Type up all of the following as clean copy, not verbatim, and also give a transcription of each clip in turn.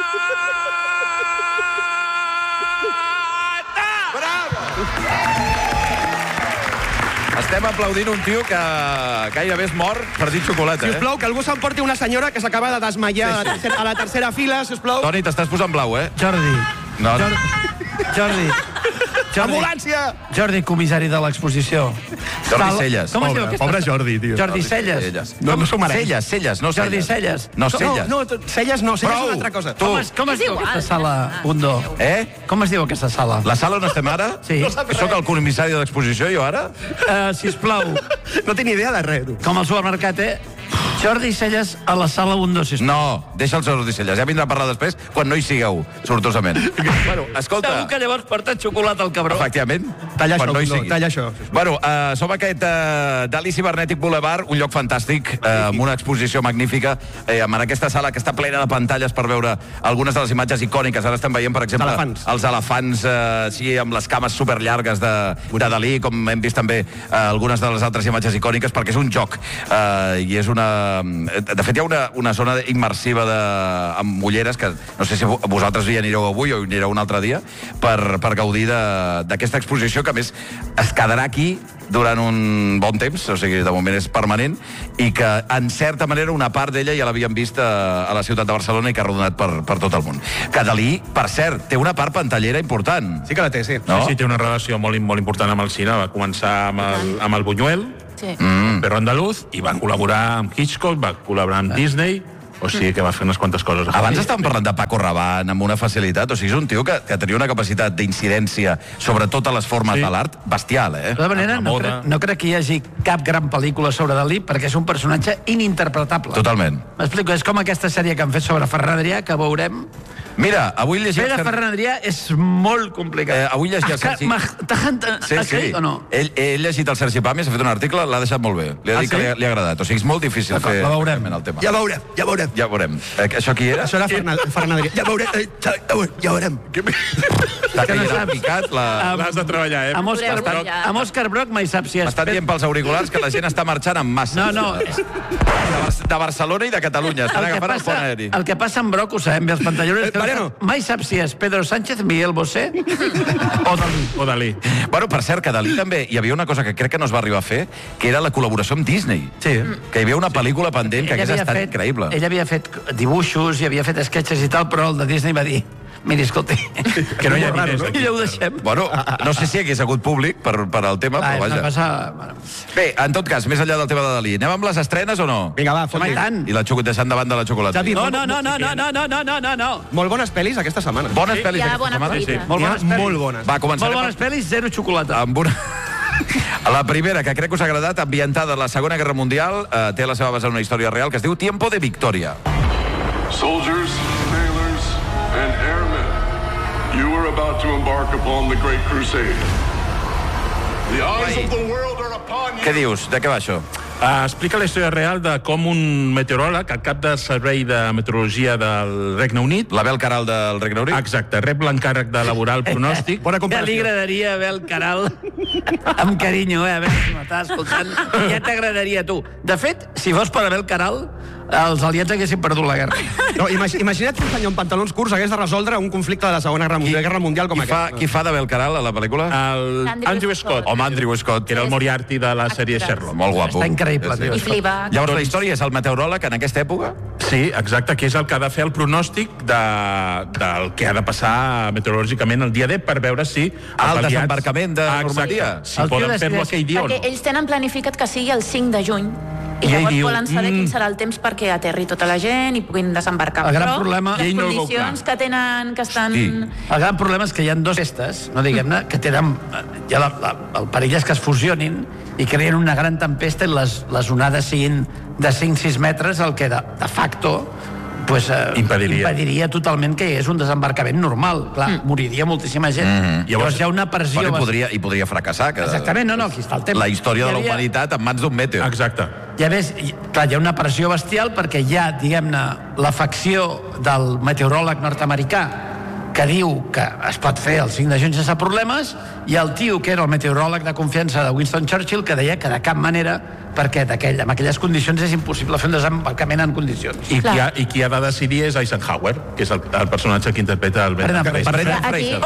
Estem aplaudint un tio que gairebé és mort per dir xocolata, Sisplau, que algú s'emporti una senyora que s'acaba de desmaiar a la tercera fila, sisplau. Toni, t'estàs posant blau, Jordi. No. Jordi. Ambulància! Jordi, comissari de l'exposició. Jordi Celles. Com es diu aquesta? Pobre Jordi, tio. Jordi Celles. No s'ho mereix. Celles, no Jordi Celles. Celles. No, Celles. No, Celles no, Celles és una altra cosa. Com es diu aquesta sala, Bundó? Com es diu aquesta sala? La sala on estem ara? Sí. Soc el comissari de l'exposició, jo, ara? Sisplau. No tinc idea de res. Com al supermercat, Jordi Celles a la sala Bundó, sisplau. No, deixa el Jordi Celles. Ja vindrà a parlar després, quan no hi sigueu, sortosament. Bueno, escolta... Segur que llavors porta xocolata al cabró. Efectivament. Talla Quan això, no hi no, sigui. talla això. Bueno, som aquest Dalí Cibernètic Boulevard, un lloc fantàstic, amb una exposició magnífica, en aquesta sala que està plena de pantalles per veure algunes de les imatges icòniques. Ara estem veient, per exemple, els elefants amb les cames superllargues de Dalí, com hem vist també algunes de les altres imatges icòniques, perquè és un joc. I és una... De fet, hi ha una zona immersiva amb ulleres que no sé si vosaltres hi anireu avui o hi anireu un altre dia per gaudir d'aquesta exposició que, a més, es quedarà aquí durant un bon temps, o sigui, de moment és permanent, i que, en certa manera, una part d'ella ja l'havíem vist a la ciutat de Barcelona i que ha rodonat per tot el món. Que Dalí, per cert, té una part pantallera important. Sí que la té, sí. No? Sí, té una relació molt important amb el cine. Va començar amb el Buñuel, Perro Andaluz, i va col·laborar amb Hitchcock, va col·laborar amb Disney, o sigui que va fer unes quantes coses. Abans estàvem parlant de Paco Rabanne amb una facilitat, o sigui, és un tio que tenia una capacitat d'incidència sobre totes les formes de l'art bestial, De tota manera, no crec que hi hagi cap gran pel·lícula sobre Dalí, perquè és un personatge ininterpretable. Totalment. M'explico, és com aquesta sèrie que han fet sobre Ferran Adrià, que veurem. Mira, avui llegia... Fer de Ferran Adrià és molt complicat. Avui llegia el Sergi... Sí. O no? He llegit el Sergi Pàmies, ha fet un article, l'ha deixat molt bé. Li ha dit que li ha agradat. O sigui, és molt difícil fer el tema. Ja veurem. Ja veurem. Això qui era? Això era Ferran Adrià. Ja veurem. Està que ja picat la... L'has de treballar, Amb Òscar Broc mai sap si és... M'està dient pels auriculars que la gent està marxant en massa. No. De Barcelona i de Catalunya. Estan agafant el pont aeri. El que passa amb Broc, ho sabem bé, els pantallones, mai sap si és Pedro Sánchez, Miguel Bosé o Dalí. Bueno, per cert, que Dalí també hi havia una cosa que crec que no es va arribar a fer, que era la col·laboració amb Disney. Sí. Que hi havia una pel·lícula pendent que hagués estat increïble. Ell havia fet dibuixos i havia fet sketches i tal, però el de Disney va dir: miri, escolti, que no hi ha diners aquí. I ja ho deixem. Bueno, no sé si hagués hagut públic per al tema, però vaja. Bé, en tot cas, més enllà del tema de Dalí, anem amb les estrenes o no? Vinga, va, fot-li. I la deixant davant de la xocolata. No. Molt bones pel·lis aquesta setmana. Bones pel·lis aquesta setmana? Molt bones. Va, començarem. Molt bones pel·lis, zero xocolata. Amb una... La primera, que crec que us ha agradat, ambientada a la Segona Guerra Mundial, té la seva base en una història real que es diu Tiempo de Victoria. Soldiers, sailors, and airmen, you are about to embark upon the Great Crusade. The eyes of the world are upon you. Què dius? De què va això? Explica la història real de com un meteoròleg, el cap del servei de meteorologia del Regne Unit... L'Abel Caral del Regne Unit? Exacte, rep l'encàrrec d'elaborar el pronòstic. Ja li agradaria Abel Caral amb carinyo, a veure si m'estàs escoltant. Ja t'agradaria a tu. De fet, si fos per Abel Caral, els aliats haguessin perdut la guerra. No, imagina't que un senyor amb pantalons curts hagués de resoldre un conflicte de la Segona Guerra Mundial com aquest. Qui fa d'Abel Caral a la pel·lícula? Andrew Scott. Home, Andrew Scott. Que era el Moriarty de la sèrie Sherlock. Molt guapo. Està increïble, tio. I Fleabag. Llavors, la història és el meteoròleg en aquesta època? Sí, exacte, que és el que ha de fer el pronòstic del que ha de passar meteorològicament el dia D per veure si... El desembarcament de Normandia. Si poden fer-lo aquell dia o no. Perquè ells tenen planificat que sigui el 5 de juny. I llavors volen saber quin serà el temps perquè aterri tota la gent i puguin desembarcar. El gran problema... les condicions que tenen, que estan... El gran problema és que hi ha dos festes, no diguem-ne, que tenen... El perill és que es fusionin i creen una gran tempesta i les onades siguin de 5-6 metres, el que de facto impediria totalment que hi hagués un desembarcament normal. Clar, moriria moltíssima gent. Llavors hi ha una pressió... I podria fracassar. Exactament, no, aquí està el tema. La història de la humanitat en mans d'un meteor. Exacte. Ja ves, clar, hi ha una pressió bestial perquè hi ha, diguem-ne, la facció del meteoròleg nord-americà que diu que es pot fer el 5 de juny sense problemes, i el tio que era el meteoròleg de confiança de Winston Churchill, que deia que de cap manera, perquè amb aquelles condicions és impossible fer un desembarcament en condicions. I qui ha de decidir és Eisenhower, que és el personatge que interpreta el Brendan Fraser.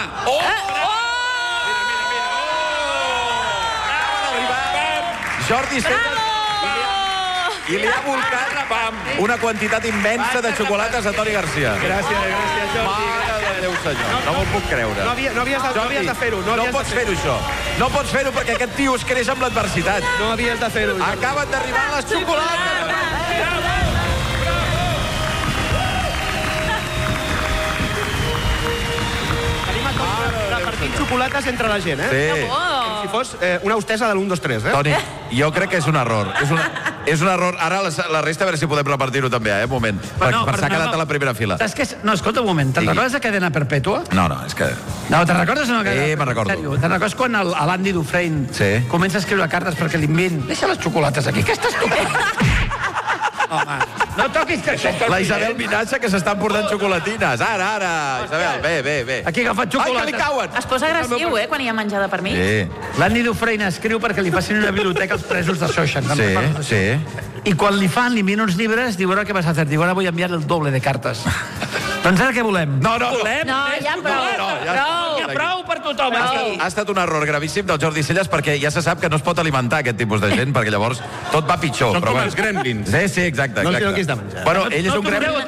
Jordi Celles i li ha volcat una quantitat immensa de xocolates a Toni Garcia. Gràcies, Jordi. Mare de Déu, senyor. No m'ho puc creure. No havies de fer-ho. No pots fer-ho, això. No pots fer-ho perquè aquest tio es creix amb l'adversitat. No havies de fer-ho. Acaben d'arribar les xocolates. Repartint xocolates entre la gent, Sí. Com si fos una hostessa de l'1, 2, 3, Toni, jo crec que és un error. És un error. Ara la resta, a veure si podem repartir-ho també, un moment. Per s'ha quedat a la primera fila. No, escolta un moment. Te'n recordes de Cadena Perpètua? No, és que... No, te'n recordes o no? Sí, me'n recordo. Te'n recordes quan l'Andy Dufresne comença a escriure cartes perquè l'invent... Deixa les xocolates aquí, aquestes xocolates. Home, no toquis que això... La Isabel Minassa, que s'estan portant xocolatines. Ara. Isabel, bé. Aquí ha agafat xocolates. Ai, que li cauen. Es posa agressiu, quan hi ha menjada per mi. Sí. L'Andy Dufresne escriu perquè li facin una biblioteca als presos de Shawshank. Sí. I quan li envien uns llibres, diu, què vas a fer? Diu, ara vull enviar el doble de cartes. Doncs ara què volem? No, ja prou per tothom. Ha estat un error gravíssim del Jordi Celles perquè ja se sap que no es pot alimentar aquest tipus de gent perquè llavors tot va pitjor. Són com els gremlins. Sí, exacte. No el quis de menjar. Bueno, ell és un gremlin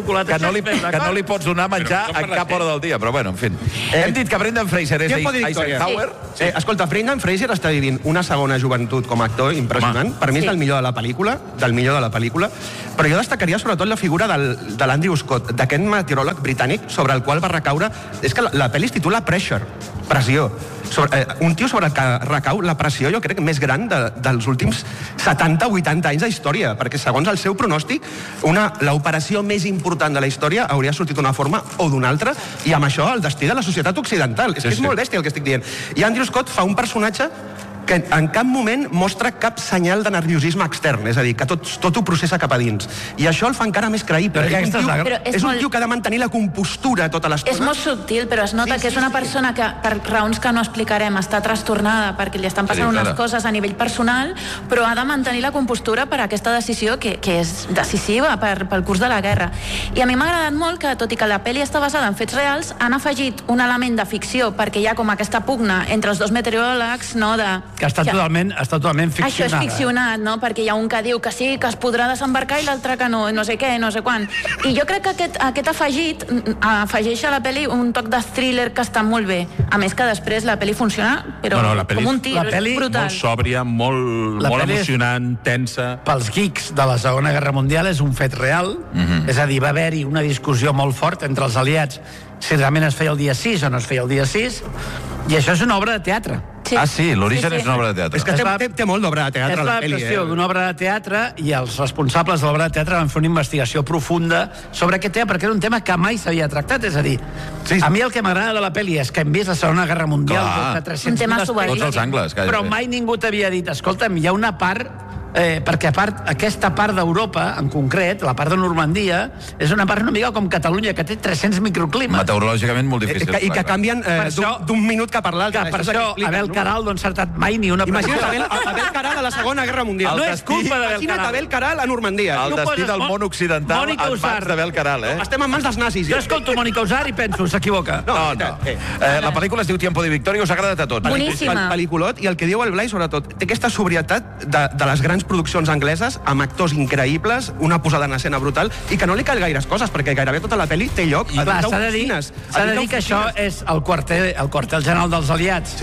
que no li pots donar menjar a cap hora del dia, però bueno, en fi. Hem dit que Brendan Fraser és Eisenhower. Escolta, Brendan Fraser està vivint una segona joventut com a actor impressionant. Per mi és del millor de la pel·lícula, però jo destacaria sobretot la figura de l'Andrew Scott, d'aquest meteoròleg britànic sobre el qual va recaure... És que la pel·li es titula Pressure, pressió. Un tio sobre el que recau la pressió, jo crec, més gran dels últims 70 o 80 anys d'història, perquè segons el seu pronòstic, l'operació més important de la història hauria sortit d'una forma o d'una altra, i amb això el destí de la societat occidental. És que és molt bèstia el que estic dient. I Andrew Scott fa un personatge que en cap moment mostra cap senyal de nerviosisme extern, és a dir, que tot ho processa cap a dins. I això el fa encara més creïble. És un tio que ha de mantenir la compostura tota l'estona. És molt subtil, però es nota que és una persona que, per raons que no explicarem, està trastornada perquè li estan passant unes coses a nivell personal, però ha de mantenir la compostura per aquesta decisió que és decisiva pel curs de la guerra. I a mi m'ha agradat molt que, tot i que la pel·li està basada en fets reals, han afegit un element de ficció perquè hi ha com aquesta pugna entre els dos meteoròlegs, no, que està totalment ficcionada. Això és ficcionat, no? Perquè hi ha un que diu que sí, que es podrà desembarcar i l'altre que no sé què, no sé quan. I jo crec que aquest afegit afegeix a la pel·li un toc de thriller que està molt bé. A més que després la pel·li funciona, però com un tir, és brutal. Molt sòbria, molt emocionant, tensa. Pels geeks de la Segona Guerra Mundial és un fet real, és a dir, va haver-hi una discussió molt forta entre els aliats si realment es feia el dia 6 o no es feia el dia 6, i això és una obra de teatre. Sí, l'origen és una obra de teatre. És que té molt d'obra de teatre. És l'adaptació d'una obra de teatre i els responsables de l'obra de teatre van fer una investigació profunda sobre aquest tema, perquè era un tema que mai s'havia tractat. És a dir, a mi el que m'agrada de la pel·li és que hem vist la Segona Guerra Mundial de 300.000 tots els angles. Però mai ningú t'havia dit, escolta'm, hi ha una part... perquè a part, aquesta part d'Europa, en concret, la part de Normandia, és una part una mica com Catalunya, que té 300 microclimes. Meteorològicament molt difícil. I que canvien d'un minut cap per l'altre. Per això Abel Caral no ha encertat mai ni una... Imagina't Abel Caral a la Segona Guerra Mundial. No és culpa d'Abel Caral. Imagina't Abel Caral a Normandia. El destí del món occidental en mans d'Abel Caral, Estem en mans dels nazis. Jo escolto Mònica Usar i penso, s'equivoca. No. La pel·lícula es diu Tiempo de Victoria, us ha agradat a tots. Boníssima. Pel·lículot, i el que diu el Blai, sobretot, té aquesta sobrietat de les grans produccions angleses, amb actors increïbles, una posada en escena brutal, i que no li cal gaires coses, perquè gairebé tota la pel·li té lloc a s'ha de dir que això és el quartel general dels aliats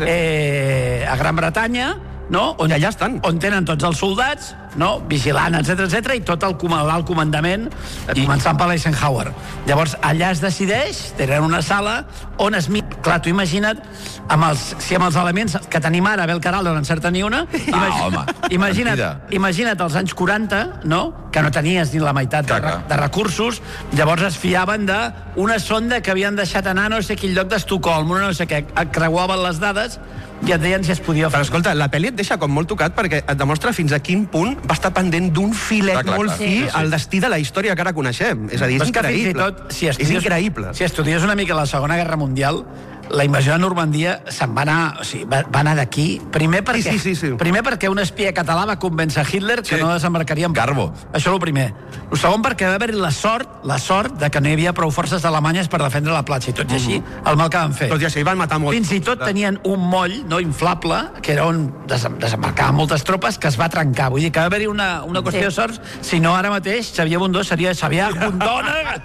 a Gran Bretanya, no? On allà estan. On tenen tots els soldats, no? Vigilant, etc i tot el comandament, començant per l'Eisenhower. Llavors, allà es decideix, tenen una sala on es mira. Clar, tu imagina't, si amb els elements que tenim ara, Abel Caral no n'encerta ni una, imagina't els anys 40, no? Que no tenies ni la meitat de recursos, llavors es fiaven d'una sonda que havien deixat anar no sé quin lloc d'Estocolm, no sé què, creuaven les dades i et deien si es podia fer. Però escolta, la pel·li et deixa com molt tocat perquè et demostra fins a quin punt va estar pendent d'un filet molt fi al destí de la història que ara coneixem. És a dir, és increïble. És increïble. Si estudies una mica la Segona Guerra Mundial, la invasió de Normandia se'n va anar, o sigui, va anar d'aquí, primer perquè un espia català va convèncer Hitler que no desembarcaria en Garbo. Això és el primer. El segon perquè va haver-hi la sort de que no hi havia prou forces alemanyes per defendre la platja, i tot i així, el mal que van fer. Tot i així, van matar molt. Fins i tot tenien un moll no inflable, que era on desembarcaven moltes tropes, que es va trencar. Vull dir que va haver-hi una qüestió de sorts, si no ara mateix Xavier Bundó seria Xavier Bundona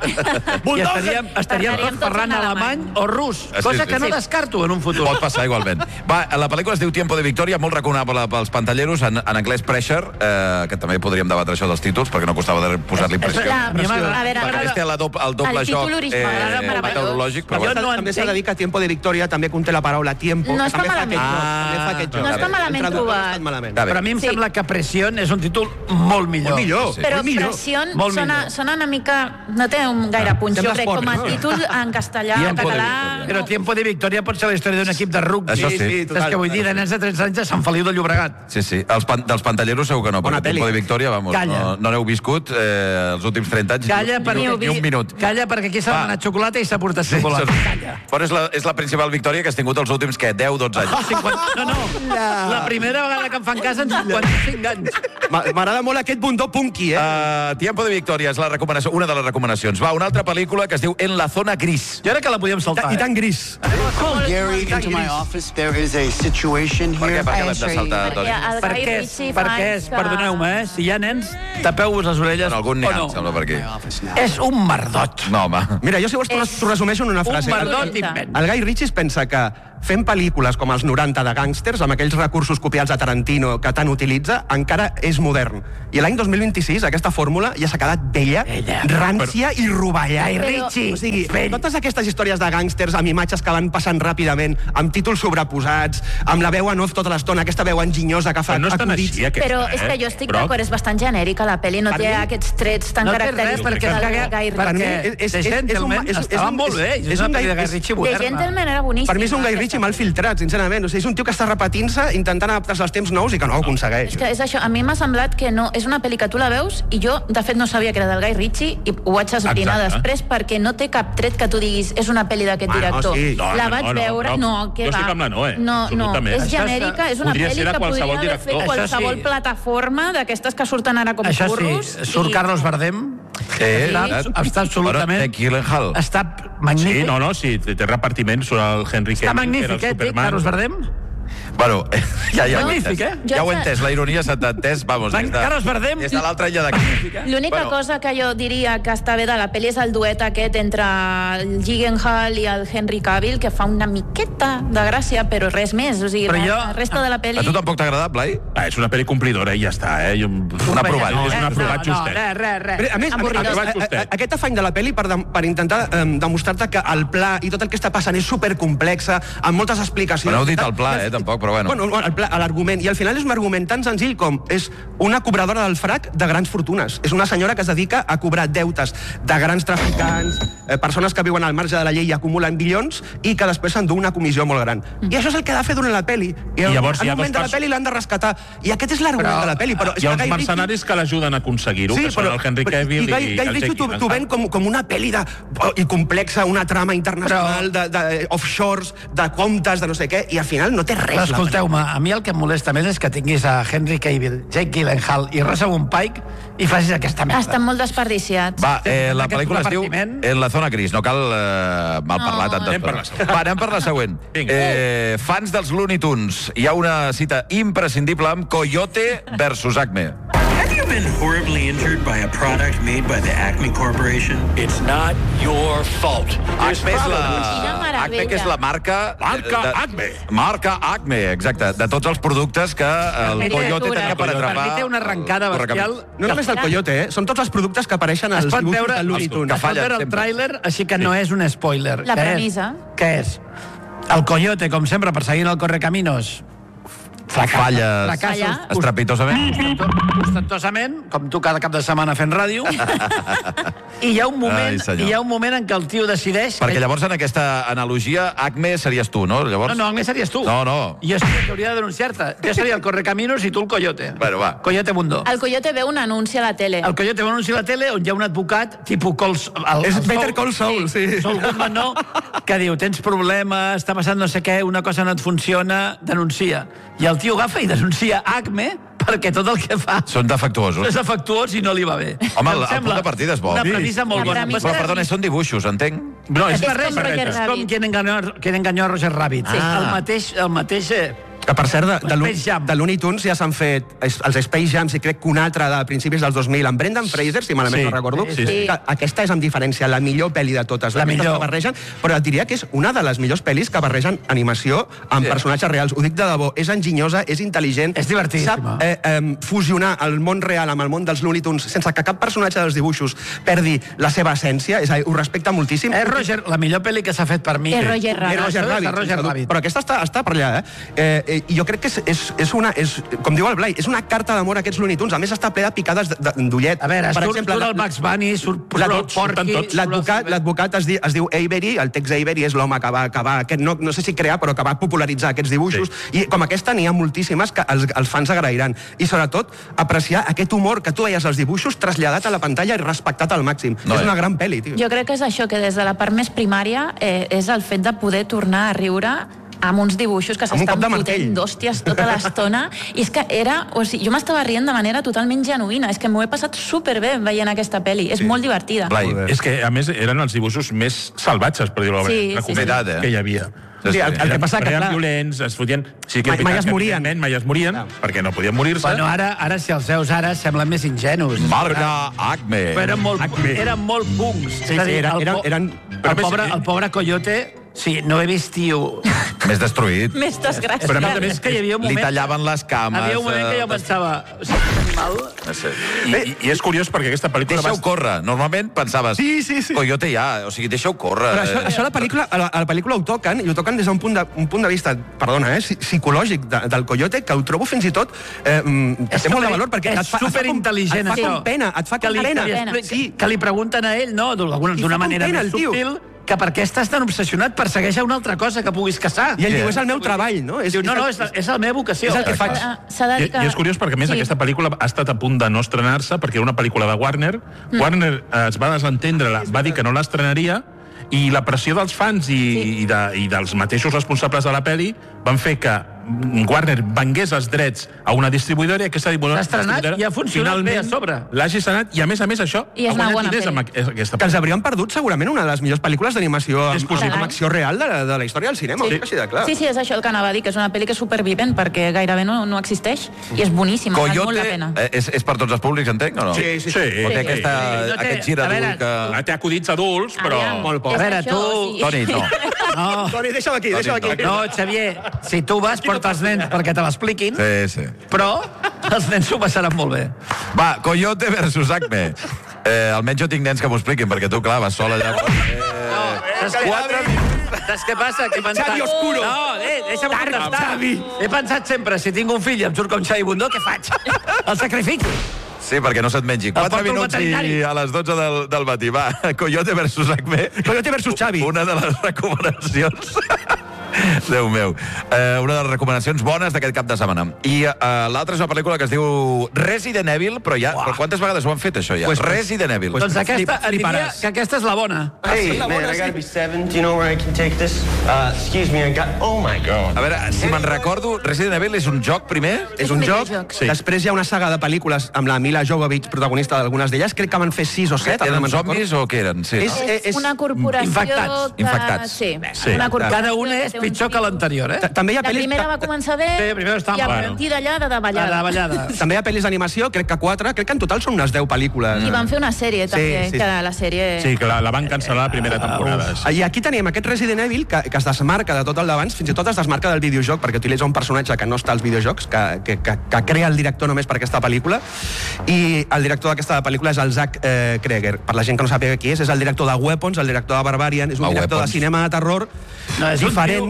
i estaríem tots parlant alemany o rus, cosa que no descarto en un futur. Pot passar igualment. Va, la pel·lícula es diu Tiempo de Victoria, molt recomanable pels pantalleros, en anglès Pressure, que també podríem debatre això dels títols, perquè no costava de posar-li pressió. Perquè este el doble joc meteorològic. També s'ha de dir que Tiempo de Victoria també conté la paraula tiempo. No està malament. No està malament trobat. Però a mi em sembla que Presión és un títol molt millor. Però Presión sona una mica... No té un gaire punx, jo crec, com a títol en castellà, en català... Però Tiempo de Victoria pot ser la història d'un equip de rugby. Això sí. És que vull dir, de nens de 13 anys a Sant Feliu de Llobregat. Sí. Dels pantalleros segur que no, però Tiempo de Victoria, vamos, no n'heu viscut els últims 30 anys ni un minut. Calla, perquè aquí s'ha demanat xocolata i s'ha portat xocolata. Però és la principal victòria que has tingut els últims, 10-12 anys? No. La primera vegada que em fan cas en 55 anys. M'agrada molt aquest Bundó punky, Tiempo de Victoria és una de les recomanacions. Va, una altra pel·lícula que es diu En la zona gris. Jo crec que la podíem saltar. I tan gris. Call Gary into my office. There is a situation here. Per què l'hem de saltar, Toni? Perdoneu-me, si hi ha nens, tapeu-vos les orelles. Algun n'hi ha, sembla, per aquí. És un merdot. No, home. Mira, jo si vols t'ho resumeixo en una frase. Un merdot invent. El Guy Ritchie es pensa que fent pel·lícules com els 90 de gàngsters, amb aquells recursos copiats de Tarantino que tant utilitza, encara és modern. I l'any 2026 aquesta fórmula ja s'ha quedat vella, rància i rovalla. Guy Ritchie. O sigui, totes aquestes històries de gàngsters amb imatges que van passant ràpidament, amb títols sobreposats, amb la veu en off tota l'estona, aquesta veu enginyosa que fa acudits. Però no estan així, aquesta, Però és que jo estic d'acord, és bastant genèrica la pel·li, no té aquests trets tan característics del Guy Ritchie. Estava molt bé, és una pel·li de Guy Ritchie moderna. The Gentleman era boníssim. Per mi és un Guy Ritchie mal filtrat, sincerament. O sigui, és un tio que està repetint-se, intentant adaptar-se als temps nous i que no ho aconsegueix. És que és això, a mi m'ha semblat que no, és una pel·li que tu la veus i jo, de fet, no sabia que era del Guy Ritchie i ho vaig esbrinar després perquè no té cap tret que tu diguis és una pel·li d'aquest director. La vaig veure, que va. Jo estic amb la Noé, absolutament. És genèrica, és una pel·li que podria haver fet qualsevol plataforma d'aquestes que surten ara com furros. Això sí, surt Carlos Bardem. Està absolutament... Gyllenhaal. Està magnífic. Sí, té repartiment sobre el Henry Cavill. Està magnífic, Carlos Bardem. Bueno, ja ho he entès. Ja ho he entès, la ironia s'ha entès, vamos, Carlos Bardem. És de l'altra illa d'aquí. L'única cosa que jo diria que està bé de la pel·li és el duet aquest entre el Gyllenhaal i el Henry Cavill, que fa una miqueta de gràcia, però res més. O sigui, la resta de la pel·li... A tu tampoc t'ha agradat, Blai? És una pel·li complidora i ja està, Un aprovat. És un aprovat justet. Res. A més, aquest afany de la pel·li per intentar demostrar-te que el pla i tot el que està passant és supercomplexa, amb moltes explicacions... Però no heu dit el pla, tampoc, però bueno. L'argument. I al final és un argument tan senzill com és una cobradora del frac de grans fortunes. És una senyora que es dedica a cobrar deutes de grans traficants, persones que viuen al marge de la llei i acumulen bilions i que després s'endú una comissió molt gran. I això és el que ha de fer durant la pel·li. I llavors, en el moment de la pel·li l'han de rescatar. I aquest és l'argument de la pel·li. Hi ha uns mercenaris que l'ajuden a aconseguir-ho, que són el Henry Cavill i el Jake Gyllenhaal. T'ho ven com una pel·li i complexa, una trama internacional d'offshores, de comptes, de no sé què, i al final no té res. Escolteu-me, a mi el que em molesta més és que tinguis a Henry Cavill, Jake Gyllenhaal i Rosamund Pike i facis aquesta merda. Estan molt desperdiciats. Va, la pel·lícula es diu En la zona gris. No cal malparlar tantes coses. Va, anem per la següent. Fans dels Looney Tunes. Hi ha una cita imprescindible amb Coyote versus Acme. Have you been horribly injured by a product made by the Acme Corporation? It's not your fault. Acme, que és la marca... Marca Acme, exacte. De tots els productes que el Coyote tenia per atrapar... Per mi té una arrencada bestial... No només del Coyote, són tots els productes que apareixen als dibuixos del Looney Tunes. Es pot veure el tràiler, així que no és un spoiler. La premissa. Què és? El Coyote, com sempre, perseguint el Correcaminos... Falla estrepitosament. Ostentosament, com tu cada cap de setmana fent ràdio. I hi ha un moment en què el tio decideix... Perquè llavors en aquesta analogia Acme series tu, no? Llavors... No, Acme series tu. No. Jo seria el que hauria de denunciar-te. Jo seria el Correcaminos i tu el Coyote. Bueno, va. Coyote Mundo. El Coyote veu un anunci a la tele. El Coyote veu un anunci a la tele on hi ha un advocat, tipus és Better Call Saul, sí. Saul Goodman, no? Que diu, tens problemes, està passant no sé què, una cosa no et funciona, denuncia. I el tio agafa i denuncia Acme perquè tot el que fa... Són defectuosos. És defectuós i no li va bé. Home, el punt de partida és bo. Una premissa molt bona. Però, perdona, són dibuixos, entenc? No, és com Quien engañó a Roger Rabbit. El mateix... Que, per cert, de Looney Tunes ja s'han fet els Space Jams, i crec que un altre de principis dels 2000, amb Brendan Fraser, si malament no recordo. Aquesta és, amb diferència, la millor pel·li de totes. La millor. Que barregen, però et diria que és una de les millors pel·lis que barregen animació amb personatges reals. Ho dic de debò, és enginyosa, és intel·ligent. És divertidíssima. Sap fusionar el món real amb el món dels Looney Tunes sense que cap personatge dels dibuixos perdi la seva essència. És a dir, ho respecta moltíssim. La millor pel·li que s'ha fet per mi. És Roger Rabbit. Però aquesta està per allà, i jo crec que és una, com diu el Blai, és una carta d'amor a aquests Looney Tunes. A més, està ple de picades d'ullet. A veure, surt el Bugs Bunny, surt el Porky... L'advocat es diu Avery, el Tex Avery és l'home que va no sé si crear, però que va popularitzar aquests dibuixos, i com aquesta n'hi ha moltíssimes que els fans agrairan. I sobretot, apreciar aquest humor que tu veies als dibuixos traslladat a la pantalla i respectat al màxim. És una gran pel·li, tio. Jo crec que és això, que des de la part més primària és el fet de poder tornar a riure amb uns dibuixos que s'estan fotent d'hòsties tota l'estona, i és que jo m'estava rient de manera totalment genuïna, és que m'ho he passat superbé veient aquesta pel·li, és molt divertida. És que, a més, eren els dibuixos més salvatges, per dir-ho que hi havia. El que passa que, eren violents, es fotien... Mai es morien. Mai es morien, perquè no podien morir-se. Bueno, ara, si els veus ara, semblen més ingenus. Marga Acme. Però eren molt punks. El pobre Coyote... Sí, no he vist, tio... Més destruït. Més desgràcies. Però a més a més que hi havia un moment... Li tallaven les cames... Havia un moment que jo pensava... I és curiós perquè aquesta pel·lícula... Deixa-ho córrer. Normalment pensaves... Sí. Coyote ja, o sigui, deixa-ho córrer. Però això a la pel·lícula ho toquen, i ho toquen des d'un punt de vista, perdona, psicològic del Coyote, que ho trobo fins i tot... té molt de valor, perquè és superintel·ligent, això. Et fa com pena. Que li pregunten a ell, no? D'una manera més subtil... que per què estàs tan obsessionat? Persegueix una altra cosa que puguis caçar. I ell diu, és el meu treball, no? Diu, no, és la meva vocació. És el que faig. I és curiós perquè, a més, aquesta pel·lícula ha estat a punt de no estrenar-se perquè era una pel·lícula de Warner. Warner es va desentendre, va dir que no l'estrenaria, i la pressió dels fans i dels mateixos responsables de la pel·li van fer que Warner vengués els drets a una distribuïdora, i aquesta distribuïdora... S'ha estrenat i ha funcionat bé a sobre. L'hagi estrenat, i a més això ha guanyat diners amb aquesta pel·lícula. Que els haurien perdut segurament una de les millors pel·lícules d'animació amb acció real de la història del cinema. Sí, és això el que anava a dir, que és una pel·li que és supervivent perquè gairebé no existeix, i és boníssima, val molt la pena. És per tots els públics, entenc, o no? Sí. O té aquest gir adult que... Té acudits adults, però... Molt poc. A veure, tu... Toni, no. Toni, deixa'm aquí. No, Xavier, si tu vas, porta els nens perquè te l'expliquin, però els nens s'ho passaran molt bé. Va, Coyote versus Acme. Almenys jo tinc nens que m'ho expliquin, perquè tu, clar, vas sola allà... Saps què passa? Xavi Oscuro. No, deixa'm contestar. He pensat sempre, si tinc un fill i em surt com Xavi Bundó, què faig? El sacrifico. Sí, perquè no se't mengi. 4 minuts i a les 12 del matí. Va, Coyote versus Acme. Coyote versus Xavi. Una de les recomanacions... Déu meu. Una de les recomanacions bones d'aquest cap de setmana. I l'altra és una pel·lícula que es diu Resident Evil, però quantes vegades ho han fet, això, ja? Resident Evil. Doncs aquesta, diria que aquesta és la bona. Hey, man, I gotta be 7. Do you know where I can take this? Excuse me, oh my God. A veure, si me'n recordo, Resident Evil és un joc, primer? És un joc. Després hi ha una saga de pel·lícules amb la Mila Jovovich, protagonista d'algunes d'elles. Crec que van fer 6 o 7. Eren zombis o què eren? És una corporació... Infectats. Sí. Cada una és pitjor que l'anterior, També hi ha la primera va començar bé i a partir d'allà de davallada. També hi ha pel·lis d'animació, crec que 4, crec que en total són unes 10 pel·lícules. I van fer una sèrie, també, que la sèrie... Sí, que la van cancel·lar la primera temporada. I aquí tenim aquest Resident Evil que es desmarca de tot el d'abans, fins i tot es desmarca del videojoc, perquè utilitza un personatge que no està als videojocs, que crea el director només per aquesta pel·lícula, i el director d'aquesta pel·lícula és el Zach Kreger. Per la gent que no sàpiga qui és el director de Weapons, el director de Barbarian, és un director de cinema de terror diferent.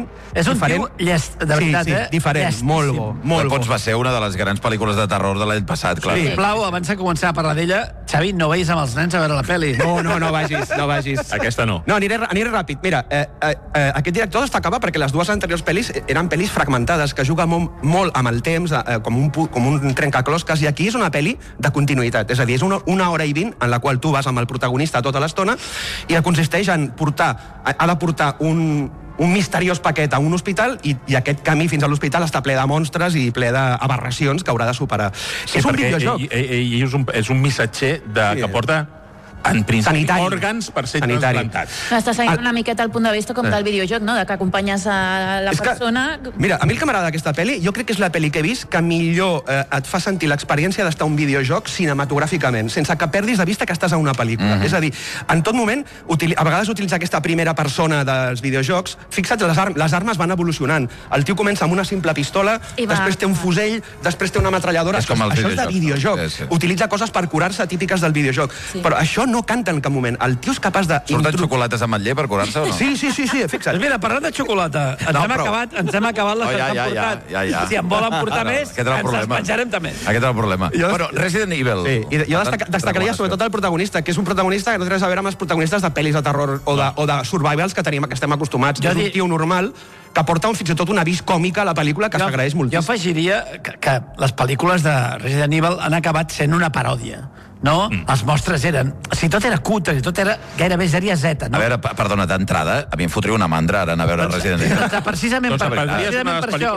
diferent. És un tio llest, de veritat, sí, diferent, molt bo. Weapons va ser una de les grans pel·lícules de terror de l'any passat, clar. Sisplau, abans de començar a parlar d'ella, Xavi, no vegis amb els nens a veure la pel·li. No vagis. Aquesta no. No, aniré ràpid. Mira, aquest director destacava perquè les dues anteriors pel·lis eren pel·lis fragmentades, que juga molt amb el temps, com un trencaclosques, i aquí és una pel·li de continuïtat. És a dir, és una hora i 20 en la qual tu vas amb el protagonista tota l'estona i consisteix en ha de portar un misteriós paquet a un hospital i aquest camí fins a l'hospital està ple de monstres i ple d'aberracions que haurà de superar. Sí, és un videojoc. És un missatger que porta en principi òrgans per ser transplantats. Està seguint una miqueta el punt de vista com del videojoc, no? De que acompanyes a la persona... Mira, a mi el que m'agrada d'aquesta pel·li, jo crec que és la pel·li que he vist que millor et fa sentir l'experiència d'estar a un videojoc cinematogràficament, sense que perdis de vista que estàs a una pel·lícula. És a dir, en tot moment, a vegades utilitza aquesta primera persona dels videojocs. Fixa't, les armes van evolucionant. El tio comença amb una simple pistola, després té un fusell, després té una ametralladora. Això és de videojoc. Utilitza coses per curar-se típiques del videojoc. Però això no canta en cap moment. El tio és capaç de... Surten xocolates amb ametller per curar-se o no? Sí, fixa't. Mira, parlant de xocolata, ens hem acabat les que han portat. Si en volen portar més, ens les menjarem també. Aquest és el problema. Bueno, Resident Evil. Jo destacaria sobretot el protagonista, que és un protagonista que no té res a veure amb els protagonistes de pel·lis de terror o de survivals que estem acostumats. És un tio normal que porta fins i tot un avís còmic a la pel·lícula que s'agraeix moltíssim. Jo afegiria que les pel·lícules de Resident Evil han acabat sent una paròdia. No? Els mostres eren... Si tot era cutre, tot era gairebé seria Z, no? A veure, perdona, d'entrada, a mi em fotria una mandra ara anar a veure Resident Evil. Precisament per això...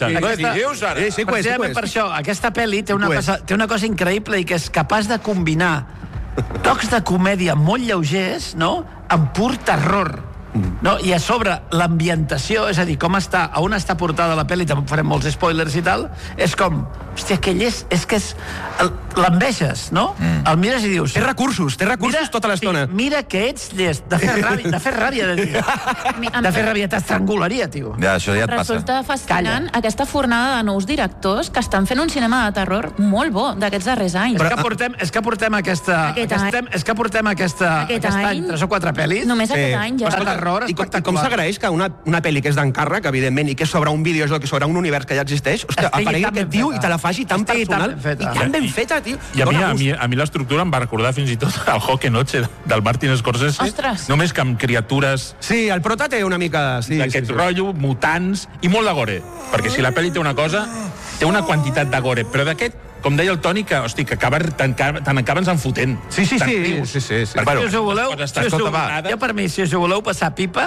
Precisament per això, aquesta pel·li té una cosa increïble i que és capaç de combinar tocs de comèdia molt lleugers, no?, amb pur terror. No? I a sobre l'ambientació, és a dir, com està, a on està portada la pel·li, també farem molts spoilers i tal, és com, hòstia, aquell és que és l'enveges, no? El mires i dius... Té recursos tota l'estona. Mira que ets llest, de fer ràbia, de fer ràbia, t'estrangularia, tio. Ja, això ja et passa. Resulta fascinant aquesta fornada de nous directors que estan fent un cinema de terror molt bo d'aquests darrers anys. És que portem aquest any 3 o 4 pel·lis. Només aquest any, ja. I com s'agraeix que una pel·li que és d'encàrrec, evidentment, i que és sobre un videojoc i sobre un univers que ja existeix, hòstia, aparegui aquest tio i te la faci tan personal i tan ben feta, tio. I a mi l'estructura em va recordar fins i tot el Hoque Noche del Martin Scorsese. Ostres! Només que amb criatures... Sí, el prota té una mica... D'aquest rotllo, mutants i molt de gore. Perquè si la pel·li té una cosa, té una quantitat de gore, però d'aquest, com deia el Toni, que, hosti, que te'n acabes enfotent. Sí. Bueno, si us ho voleu, jo per mi, si us ho voleu passar pipa,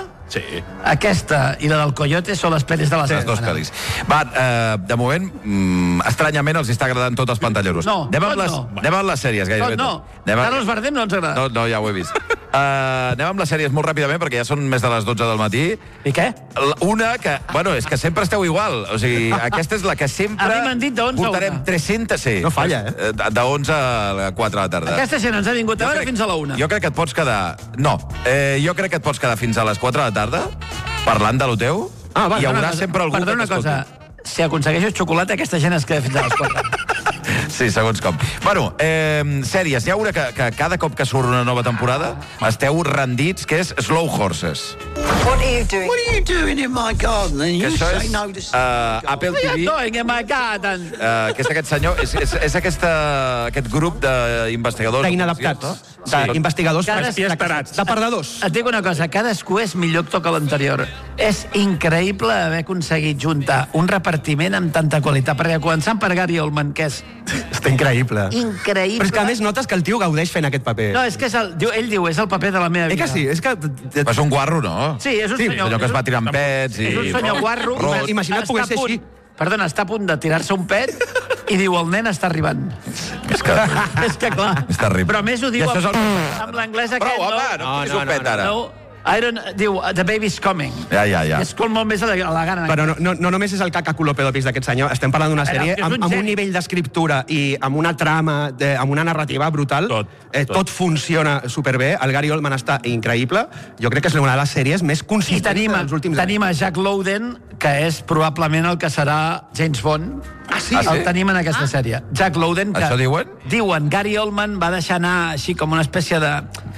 aquesta i la del Coyote són les pel·lis de la setmana. Les dues pel·lis. Va, de moment, estranyament els està agradant tots els pantalleros. No, anem amb les sèries, gairebé. No, Carlos Bardem no ens agrada. No, ja ho he vist. Anem amb les sèries molt ràpidament, perquè ja són més de les 12 del matí. I què? Una que, bueno, és que sempre esteu igual. O sigui, aquesta és la que sempre... A mi m'han dit de 11 a 1. Portarem 300, sí. No falla, de 11 a 4 de la tarda. Aquesta gent ens ha vingut a veure fins a la 1. Jo crec que et pots quedar... No, jo crec que et pots quedar fins a les 4 de la tarda parlant de lo teu i hi haurà sempre algú que t'escolti. Perdona una cosa, si aconsegueixo xocolata, aquesta gent es queda fins a les 4. Sí, segons com. Bueno, sèries. Hi ha una que cada cop que surt una nova temporada esteu rendits, que és Slow Horses. What are you doing in my garden? And you say no to... Apple TV... What are you doing in my garden? Que és aquest senyor... És aquest grup d'investigadors... D'inadaptats, no? D'investigadors de perdedors. Et dic una cosa, cadascú és millor actor que l'anterior. És increïble haver aconseguit juntar un repartiment amb tanta qualitat, perquè començant per Gary Oldman, que és... Està increïble. Increïble. Però és que a més notes que el tio gaudeix fent aquest paper. No, és que ell diu, és el paper de la meva vida. Que sí, és que... És un guarro, no? Sí, és un senyor... Allò que es va tirant pets i... És un senyor guarro. Imagina't poder ser així. Perdona, està a punt de tirar-se un pet i diu, el nen està arribant. És que clar. És terrible. Però més ho diu amb l'anglès aquest, no? Prou, home, no fotis un pet ara. Diu, the baby's coming. Ja. És com molt més elegant. Però no només és el cacaculopedopis d'aquest senyor, estem parlant d'una sèrie amb un nivell d'escriptura i amb una trama, amb una narrativa brutal. Tot funciona superbé. El Gary Oldman està increïble. Jo crec que és una de les sèries més consistents dels últims anys. Tenim a Jack Lowden, que és probablement el que serà James Bond. Sí? El tenim en aquesta sèrie. Jack Lowden, que... Això diuen? Diuen, Gary Oldman va deixar anar així com una espècie de...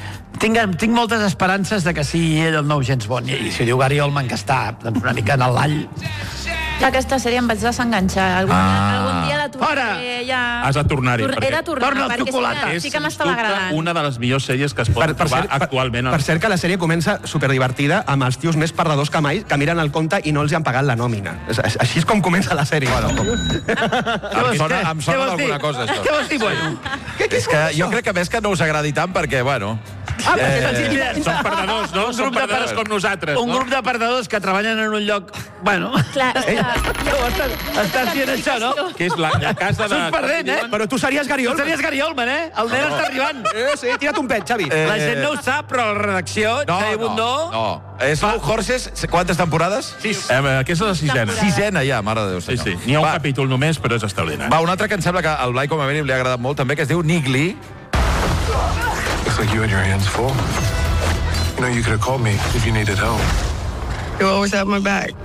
tinc moltes esperances de que sigui ell el nou James Bond. I si diu Gary Oldman, que està una mica en l'all... Aquesta sèrie em vaig desenganxar. Algun dia la tornaré ja... Has de tornar-hi. He de tornar, perquè sí que m'estava agradant. Una de les millors sèries que es pot trobar actualment. Per cert que la sèrie comença superdivertida amb els tios més perdedors que mai, que miren el compte i no els hi han pagat la nòmina. Així és com comença la sèrie. Em sona d'alguna cosa, això. Què vols dir, bueno? És que jo crec que més que no us agradi tant, perquè, bueno... Són perdedors, no? Són perdedors com nosaltres. Un grup de perdedors que treballen en un lloc... Bueno... Clar, estàs dient això, no? Que és la casa de... Estàs perdent, eh? Però tu series Gary Oldman. Tu series Gary Oldman, eh? El nen està arribant. Sí, tira't un pet, Xavi. La gent no ho sap, però la redacció... Xavi Bundó... No. És Slow Horses, quantes temporades? 6. Aquesta és la sisena. Sisena, ja, mare de Déu, senyor. Sí. N'hi ha un capítol només, però és extraordinari. Va, un altre que em sembla que al Blai, com a mínim, li ha agradat molt, també, que es diu Niggly. Looks like you had your hands full. You know, you could have called me if you needed help. You always have my back.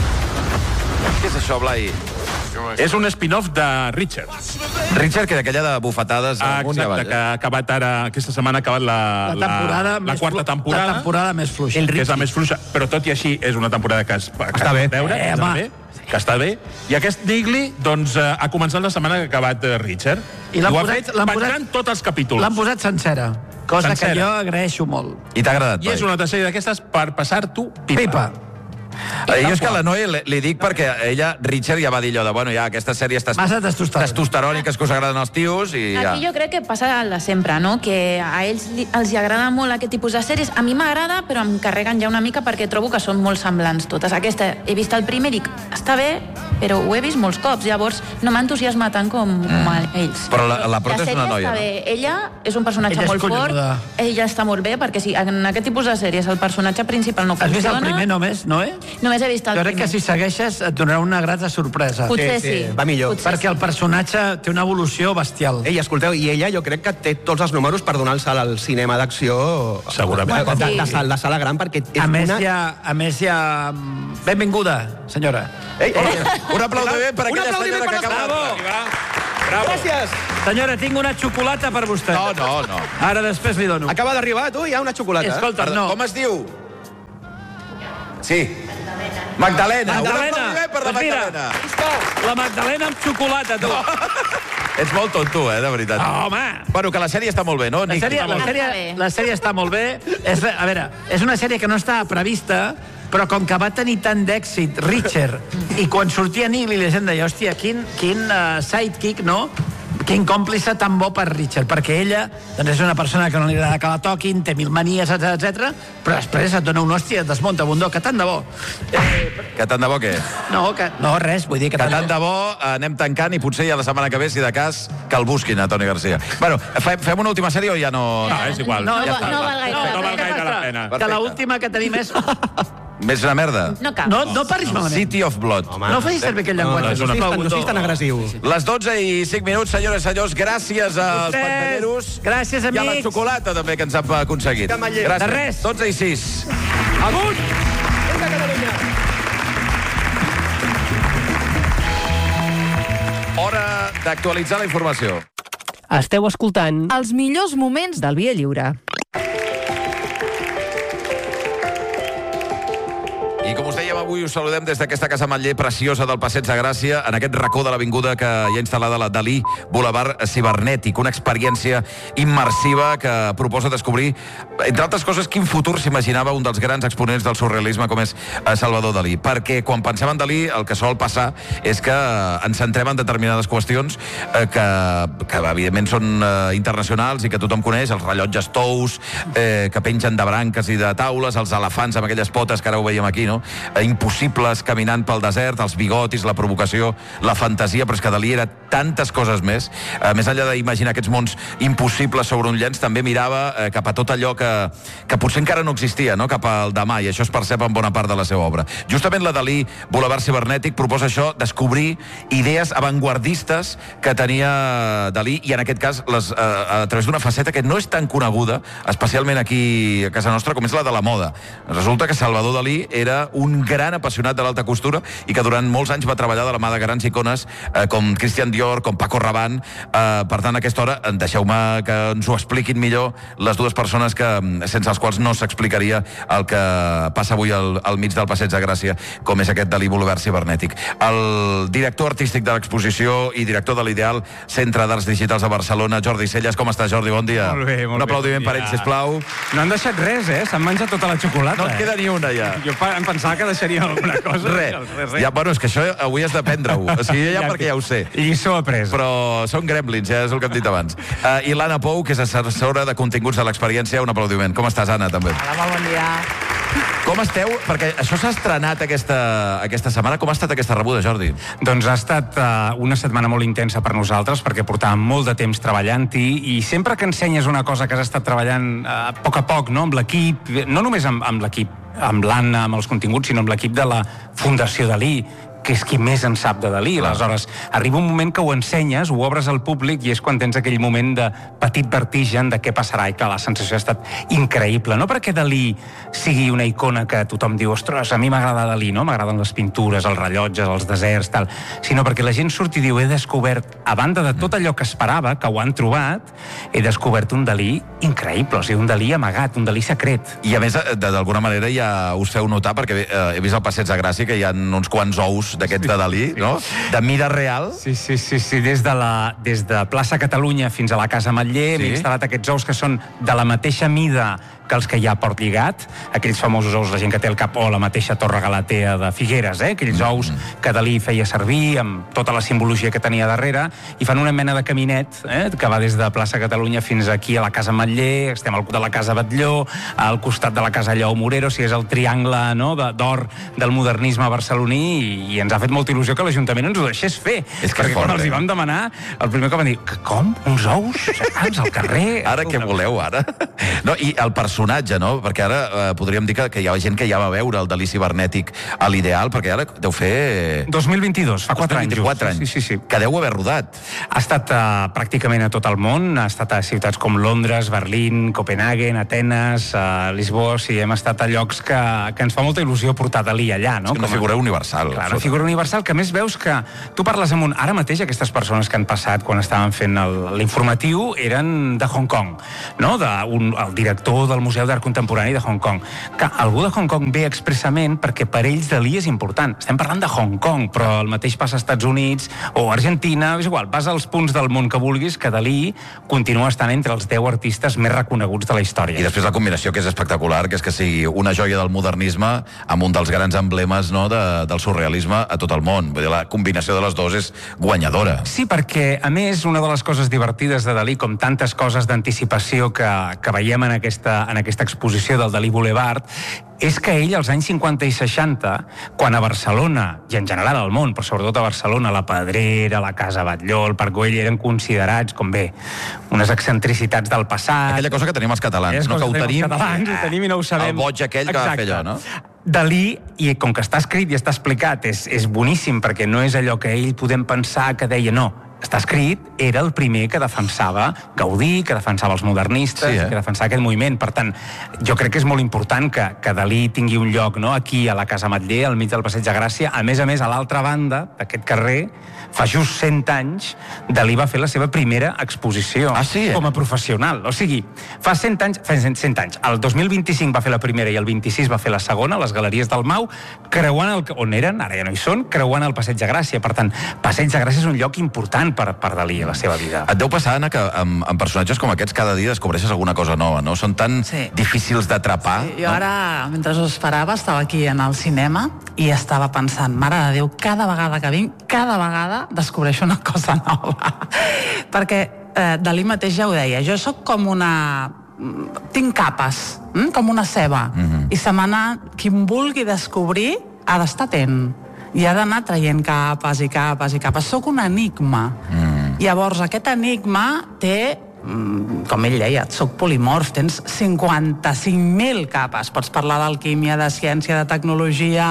Què és això, Blai? És un spin-off de Richard. Richard, que d'aquella de bufetades amunt i avall. Exacte, que ha acabat ara, aquesta setmana ha acabat la quarta temporada. La temporada més fluixa. Que és la més fluixa, però tot i així és una temporada que està bé. Que està bé. I aquest Niggly, doncs, ha començat la setmana que ha acabat Richard. I ho ha fet penjant tots els capítols. L'han posat sencera, cosa que jo agraeixo molt. I t'ha agradat, I és una altra sèrie d'aquestes per passar-t'ho pipa. Jo és que a la Noe li dic perquè ella, Richard, ja va dir allò de, bueno, ja, aquesta sèrie massa testosteròniques que us agraden els tios i ja. Aquí jo crec que passa el de sempre, no? Que a ells els agrada molt aquest tipus de sèries. A mi m'agrada, però em carreguen ja una mica perquè trobo que són molt semblants totes. Aquesta, he vist el primer i dic, està bé, però ho he vist molts cops, llavors no m'entusiasma tant com ells. Però la prota és una noia, no? Ella és un personatge molt fort, ella està molt bé, perquè si en aquest tipus de sèries el personatge principal no funciona... Has vist el primer només, no? Només he vist el primer. Jo crec que si segueixes et donarà una grata sorpresa. Potser sí. Va millor. Perquè el personatge té una evolució bestial. Ei, escolteu, i ella jo crec que té tots els números per donar el salt al cinema d'acció. Segurament. De sala gran, perquè és a més hi ha... Benvinguda, senyora. Un aplaudiment per aquella senyora que acaba d'arribar. Bravo. Gràcies. Senyora, tinc una xocolata per vostè. No. Ara després li dono. Acaba d'arribar, tu, hi ha una xocolata. Escolta, no. Com es diu? Sí. Magdalena. Un aplaudiment per la Magdalena. La Magdalena amb xocolata, tu. Ets molt tonto, de veritat. Home! Bueno, que la sèrie està molt bé, no? La sèrie està molt bé. A veure, és una sèrie que no estava prevista, però com que va tenir tant d'èxit Richard, i quan sortia Niggly la gent deia, hòstia, quin sidekick, no? Quin còmplice tan bo per Richard, perquè ella doncs és una persona que no li agrada que la toquin, té mil manies, etc. Però després et dona una hòstia, et desmunta Bundó, que tant de bo. Que tant de bo què? No, res, vull dir que tant de bo anem tancant i potser ja la setmana que ve, si de cas, que el busquin a Toni Garcia. Bueno, fem una última sèrie o ja no... No, és igual. No val gaire la pena. Que l'última que tenim és... Més una merda? No cal. No parlis malament. City of Blood. No facis servir aquell llenguatge. No siguis tan agressiu. Les 12 i 5 minuts, senyores i senyors, gràcies als pantalleros. Gràcies, amics. I a la xocolata, també, que ens han aconseguit. Gràcies. De res. 12 i 6. Amunt! Vinga, Catalunya! Hora d'actualitzar la informació. Esteu escoltant els millors moments del Via Lliure. I com us dèiem, avui us saludem des d'aquesta casa Manller preciosa del Passeig de Gràcia, en aquest racó de l'avinguda que hi ha instal·lada la Dalí Boulevard Cibernètic, una experiència immersiva que proposa descobrir, entre altres coses, quin futur s'imaginava un dels grans exponents del surrealisme com és Salvador Dalí. Perquè quan pensem en Dalí, el que sol passar és que ens centrem en determinades qüestions que evidentment són internacionals i que tothom coneix, els rellotges tous que pengen de branques i de taules, els elefants amb aquelles potes que ara ho veiem aquí, no? Impossibles caminant pel desert, els bigotis, la provocació, la fantasia, però és que Dalí era tantes coses més. Més enllà d'imaginar aquests mons impossibles sobre un llenç, també mirava cap a tot allò que potser encara no existia, no? Cap al demà, i això es percep en bona part de la seva obra. Justament la Dalí Boulevard Cibernètic proposa això, descobrir idees avantguardistes que tenia Dalí, i en aquest cas a través d'una faceta que no és tan coneguda, especialment aquí a casa nostra, com és la de la moda. Resulta que Salvador Dalí era era un gran apassionat de l'alta costura i que durant molts anys va treballar de la mà de grans icones com Christian Dior, com Paco Rabanne. Per tant, a aquesta hora, deixeu-me que ens ho expliquin millor les dues persones sense les quals no s'explicaria el que passa avui al mig del Passeig de Gràcia, com és aquest Dalí Boulevard Cibernètic. El director artístic de l'exposició i director de l'Ideal Centre d'Arts Digitals de Barcelona, Jordi Celles. Com estàs, Jordi? Bon dia. Molt bé, molt bé. Un aplaudiment per ell, sisplau. No han deixat res, S'han menjat tota la xocolata. No en queda ni una, ja. Jo em pensava que deixarien alguna cosa. Res. Ja, bueno, és que això avui has d'aprendre-ho. O sigui, ja perquè ja ho sé. Lliçó apresa. Però són gremlins, ja és el que hem dit abans. I l'Anna Pou, que és assessora de continguts de l'experiència. Un aplaudiment. Com estàs, Anna, també? Hola, molt bon dia. Com esteu? Perquè això s'ha estrenat aquesta setmana. Com ha estat aquesta rebuda, Jordi? Doncs ha estat una setmana molt intensa per nosaltres, perquè portàvem molt de temps treballant-hi, i sempre que ensenyes una cosa que has estat treballant a poc, no? Amb l'equip, no només amb l'equip, amb l'Anna, amb els continguts, sinó amb l'equip de la Fundació Dalí, que és qui més en sap de Dalí. Aleshores, arriba un moment que ho ensenyes, ho obres al públic, i és quan tens aquell moment de petit vertigen de què passarà, i que la sensació ha estat increïble. No perquè Dalí sigui una icona que tothom diu, ostres, a mi m'agrada Dalí, no? M'agraden les pintures, els rellotges, els deserts, tal, sinó perquè la gent surt i diu, he descobert, a banda de tot allò que esperava, que ho han trobat, he descobert un Dalí increïble, o sigui, un Dalí amagat, un Dalí secret. I a més, d'alguna manera ja us feu notar, perquè he vist al Passeig de Gràcia que hi ha uns quants ous d'aquests de Dalí, no? De mida real. Sí. Des de Plaça Catalunya fins a la Casa Ametller hem instal·lat aquests ous que són de la mateixa mida que els que hi ha a Port Lligat, aquells famosos ous, la gent que té el cap, o la mateixa Torre Galatea de Figueres, aquells ous que Dalí feia servir amb tota la simbologia que tenia darrere, i fan una mena de caminet que va des de Plaça Catalunya fins aquí a la Casa Ametller, estem al costat de la Casa Batlló, al costat de la Casa Lleó Morero, o sigui, és el triangle d'or del modernisme barceloní, i ens ha fet molta il·lusió que l'Ajuntament ens ho deixés fer. Perquè quan els hi vam demanar, el primer que van dir, com? Uns ous? Gegants al carrer? Ara què voleu, ara? No, i el personatge, no? Perquè ara podríem dir que hi ha gent que ja va veure el Dalí cibernètic a l'Ideal, perquè ara deu fer... 2022, fa 4 anys. 4 anys. Sí. Que deu haver rodat. Ha estat pràcticament a tot el món, ha estat a ciutats com Londres, Berlín, Copenhagen, Atenes, Lisboa, sí, hem estat a llocs que ens fa molta il·lusió portar Dalí allà, no? És una figura universal. Clar, una figura universal que més veus que tu parles amb ara mateix aquestes persones que han passat quan estaven fent l'informatiu eren de Hong Kong, no? El director del Museu d'Art Contemporani de Hong Kong. Que algú de Hong Kong ve expressament perquè per ells Dalí és important. Estem parlant de Hong Kong, però el mateix passa als Estats Units o Argentina, és igual, vas als punts del món que vulguis, que Dalí continua estant entre els 10 artistes més reconeguts de la història. I després la combinació que és espectacular, que és que sigui una joia del modernisme amb un dels grans emblemes, no, del surrealisme a tot el món. Vull dir, la combinació de les dues és guanyadora. Sí, perquè, a més, una de les coses divertides de Dalí, com tantes coses d'anticipació que veiem en aquesta exposició del Dalí Boulevard, és que ell, als anys 50 i 60, quan a Barcelona, i en general al món, però sobretot a Barcelona, la Pedrera, la Casa Batlló, el Parc Güell, eren considerats com unes excentricitats del passat. Aquella cosa que tenim els catalans, no? Que ho tenim i no ho sabem. El boig aquell que va fer allò, no? Dalí, i com que està escrit i està explicat, és boníssim, perquè no és allò que ell podem pensar que deia, no, està escrit, era el primer que defensava Gaudí, que defensava els modernistes, que defensava aquest moviment. Per tant, jo crec que és molt important que Dalí tingui un lloc, no?, aquí a la Casa Ametller, al mig del Passeig de Gràcia. A més, a l'altra banda d'aquest carrer, fa just 100 anys, Dalí va fer la seva primera exposició com a professional. O sigui, fa 100 anys. El 2025 va fer la primera i el 26 va fer la segona, a les Galeries del Mau, creuant on eren, ara ja no hi són, creuant el Passeig de Gràcia. Per tant, Passeig de Gràcia és un lloc important per Dalí a la seva vida. Et deu passar, Anna, que amb personatges com aquests cada dia descobreixes alguna cosa nova, no? Són tan difícils d'atrapar. Sí, jo ara, mentre us esperava, estava aquí en el cinema i estava pensant, mare de Déu, cada vegada que vinc, cada vegada descobreixo una cosa nova. Perquè Dalí mateix ja ho deia, jo sóc com una... tinc capes, com una ceba, i se m'ha qui em vulgui descobrir ha d'estar atent. I ha d'anar traient capes i capes i capes. Soc un enigma. Llavors, aquest enigma té com ell deia, soc polimorf, tens 55.000 capes, pots parlar d'alquímia, de ciència, de tecnologia,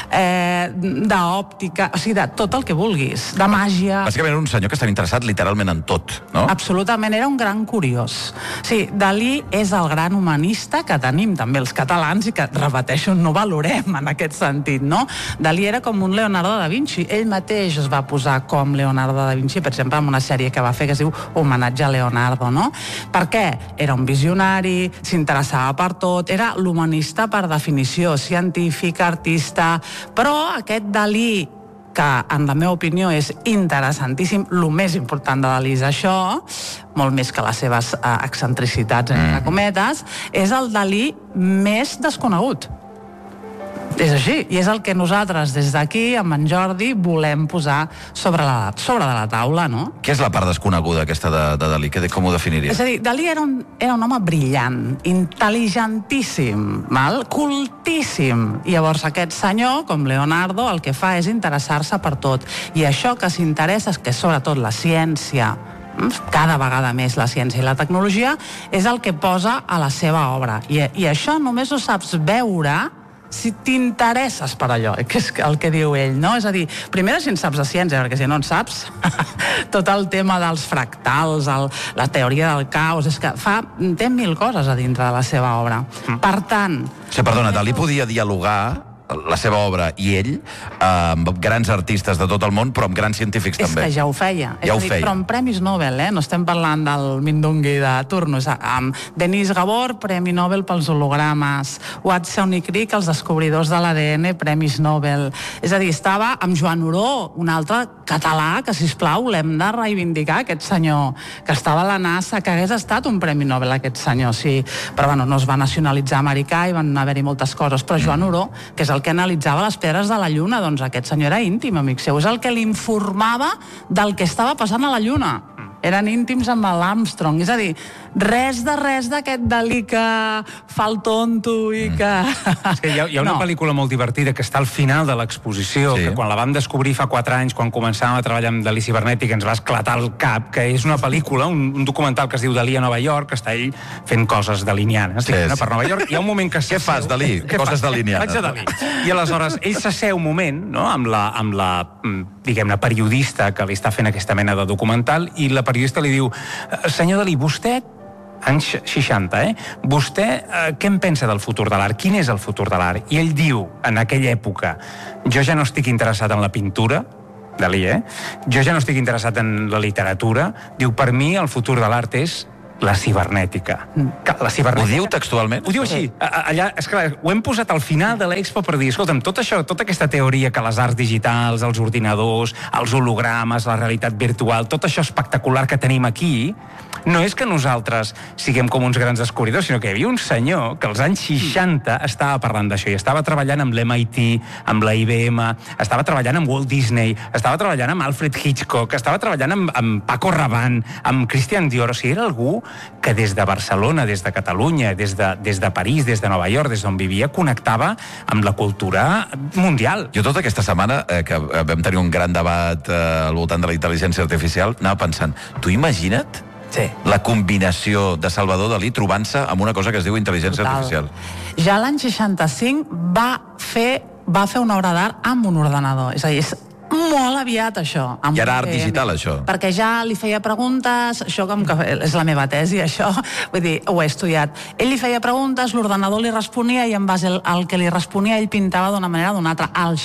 d'òptica, o sigui, de tot el que vulguis, de màgia... Bàsicament era un senyor que estava interessat literalment en tot, no? Absolutament, era un gran curiós. Sí, Dalí és el gran humanista que tenim també els catalans i que, repeteixo, no valorem en aquest sentit, no? Dalí era com un Leonardo da Vinci. Ell mateix es va posar com Leonardo da Vinci, per exemple, en una sèrie que va fer que es diu Homenatge a Leonardo, no? Per què? Era un visionari, s'interessava per tot, era l'humanista per definició, científic, artista, però aquest Dalí, que en la meva opinió és interessantíssim, el més important de Dalí és això, molt més que les seves excentricitats, entre cometes, és el Dalí més desconegut. És així, i és el que nosaltres des d'aquí, amb en Jordi, volem posar sobre de la taula, no? Què és la part desconeguda aquesta de Dalí? Com ho definiries? És a dir, Dalí era un home brillant, intel·ligentíssim, cultíssim. I llavors aquest senyor, com Leonardo, el que fa és interessar-se per tot. I això que s'interessa és que sobretot la ciència, cada vegada més la ciència i la tecnologia, és el que posa a la seva obra. I això només ho saps veure si t'interesses per allò, que és el que diu ell, no? És a dir, primer si en saps de ciència, perquè si no en saps, tot el tema dels fractals, la teoria del caos, és que té 1000 coses a dintre de la seva obra. Per tant... Perdona, Dalí podia dialogar la seva obra i ell amb grans artistes de tot el món, però amb grans científics també. És que ja ho feia. Però amb premis Nobel, no estem parlant del Mindungui de turno. Amb Denis Gabor, Premi Nobel pels hologrames. Watson i Crick, els descobridors de l'ADN, Premis Nobel. És a dir, estava amb Joan Oró, un altre català, que, sisplau, l'hem de reivindicar, aquest senyor, que estava a la NASA, que hagués estat un Premi Nobel, aquest senyor, sí. Però, bueno, no es va nacionalitzar americà i van haver-hi moltes coses. Però Joan Oró, que és el que analitzava les pedres de la Lluna, doncs aquest senyor era íntim, amic seu. És el que l'informava del que estava passant a la Lluna. Eren íntims amb l'Armstrong. És a dir, res d'aquest Dalí que fa el tonto i que... Hi ha una pel·lícula molt divertida que està al final de l'exposició, que quan la vam descobrir fa 4 anys, quan començàvem a treballar amb Dalí cibernètic, ens va esclatar el cap, que és una pel·lícula, un documental que es diu Dalí a Nova York, que està ell fent coses dalinianes per Nova York. Hi ha un moment que... Què fas, Dalí? Coses dalinianes. Vaig a Dalí. I aleshores, ell s'asseu un moment, no?, amb la diguem-ne, periodista que li està fent aquesta mena de documental, i la periodista li diu: senyor Dalí, vostè, anys 60, vostè què en pensa del futur de l'art? Quin és el futur de l'art? I ell diu, en aquella època, jo ja no estic interessat en la pintura, Dalí, jo ja no estic interessat en la literatura, diu, per mi el futur de l'art és la cibernètica. Ho diu textualment? Ho diu així. Allà, esclar, ho hem posat al final de l'Expo per dir, escolta'm, tot això, tota aquesta teoria que les arts digitals, els ordinadors, els hologrames, la realitat virtual, tot això espectacular que tenim aquí, no és que nosaltres siguem com uns grans descobridors, sinó que hi havia un senyor que als anys 60 estava parlant d'això i estava treballant amb l'MIT, amb la IBM, estava treballant amb Walt Disney, estava treballant amb Alfred Hitchcock, estava treballant amb Paco Rabanne, amb Christian Dior. O sigui, era algú que des de Barcelona, des de Catalunya, des de París, des de Nova York, des d'on vivia, connectava amb la cultura mundial. Jo tota aquesta setmana, que vam tenir un gran debat al voltant de la intel·ligència artificial, anava pensant, tu imagina't la combinació de Salvador Dalí trobant-se amb una cosa que es diu intel·ligència artificial. Ja l'any 65 va fer una obra d'art amb un ordenador. És a dir, és molt aviat, això. I era art digital, això? Perquè ja li feia preguntes, això com que és la meva tesi, això, vull dir, ho he estudiat. Ell li feia preguntes, l'ordenador li responia i en base al que li responia ell pintava d'una manera o d'una altra. Al